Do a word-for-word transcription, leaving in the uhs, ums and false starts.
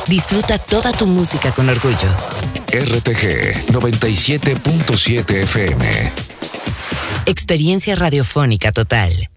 Disfruta toda tu música con orgullo. R T G noventa y siete punto siete F M. Experiencia radiofónica total.